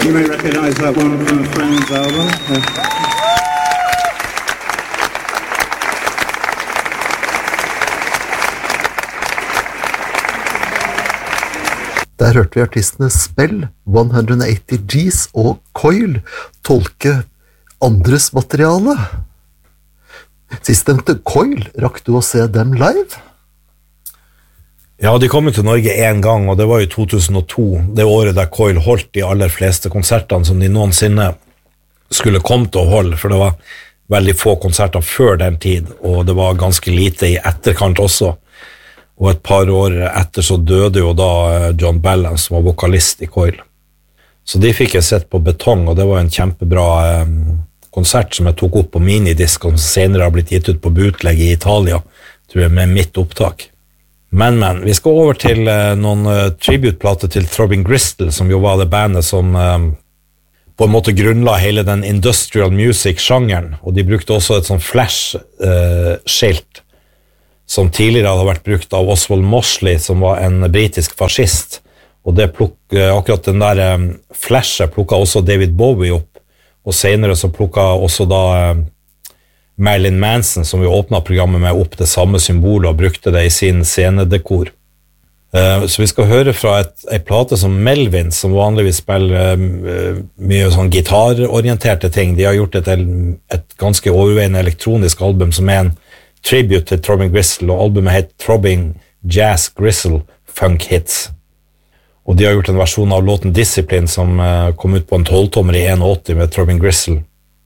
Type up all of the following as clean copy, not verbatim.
You may recognize that one from a Friends album. Der hørte vi artistene Spell, 180 G's og Coil tolke andres materiale. Sistnevnte Coil, rakk du å se dem live? Ja, de kom til Norge en gang, og det var i 2002, det året der Coil holdt de aller fleste konsertene som de noensinne skulle komme til å holde, for det var veldig få konserter før den tid, og det var ganske lite i etterkant også. Og et par år etter så døde jo da John Ballan, som var vokalist i Coil. Så de fikk jeg sett på Betong, og det var en kjempebra konsert som jeg tok opp på minidisk, og som senere har blitt gitt ut på bootleg i Italia, tror jeg, med mitt opptak. Men, vi skal over til noen tributeplater til Throbbing Gristle, som jo var det bandet som på en måte grunnla hele den industrial music-sjangeren, og de brukte også et sånn flash-skilt, som tidligere hadde vært brukt av Oswald Mosley, som var en britisk fascist, og akkurat den der flashet plukket også David Bowie opp, og senere så plukket også da Marilyn Manson, som vi åpnet programmet med, opp det samme symbolet og brukte det i sin scenedekor. Så vi skal høre fra en plate som Melvin, som vanligvis spiller mye sånn gitarorienterte ting. De har gjort et ganske overveiende elektronisk album som en tribute til Throbbing Gristle, og albumet heter Throbbing Jazz Gristle Funk Hits. Og de har gjort en versjon av låten Discipline som kom ut på en 12-tommer i 81 med Throbbing Gristle,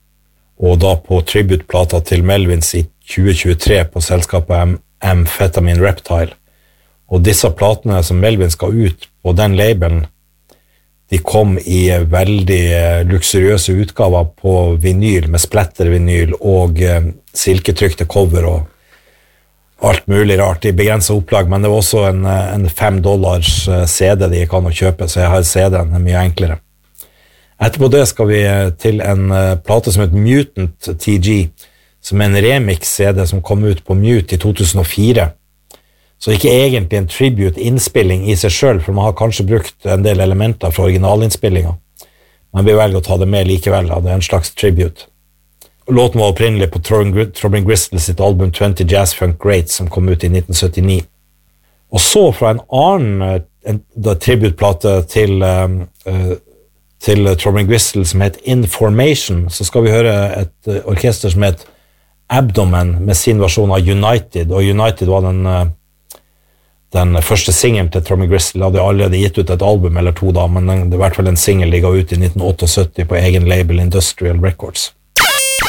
og da på tributeplata til Melvins i 2023 på selskapet Amphetamine Reptile. Og disse platene som Melvin skal ut på den labelen, de kom i veldig luksuriøse utgaver på vinyl, med splattervinyl og silketrykte cover og alt mulig rart i begrenset opplag, men det var også en $5 CD de kan å kjøpe, så jeg har CD-en, mye enklere. Etterpå det skal vi til en plate som heter Mutant TG, som en remix-CD som kom ut på Mute i 2004. Så ikke egentlig en tribute-innspilling i seg selv, for man har kanskje brukt en del elementer fra originalinnspillinga, men vi velger å ta det med likevel, da. Det er en slags tribute. Låten var opprinnelig på Throbbing Gristle sitt album 20 Jazz Funk Greats, som kom ut i 1979. Og så fra en annen tributeplate til Throbbing Gristle som heter Information, så skal vi høre et orkester som heter Abdomen med sin versjon av United, og United var den første singelen til Throbbing Gristle. Hadde allerede gitt ut et album eller to da, men det var i hvert fall en single de ga ut i 1978 på egen label Industrial Records.